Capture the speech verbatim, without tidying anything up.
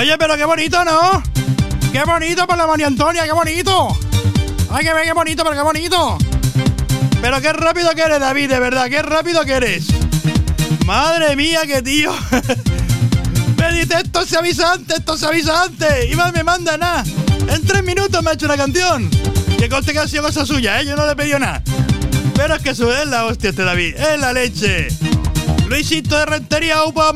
Oye, pero qué bonito, ¿no? Qué bonito por la María Antonia, qué bonito. Ay, que ve, qué bonito, pero qué bonito. Pero qué rápido que eres, David, de verdad, qué rápido que eres. Madre mía, qué tío. Me dice, esto se avisa antes, esto se avisa antes. Y más me manda nada. En tres minutos me ha hecho una canción. Que conste que ha sido cosa suya, ¿eh? Yo no le he pedido nada. Pero es que eso es la hostia este David, es la leche. Luisito de Rentería, upa.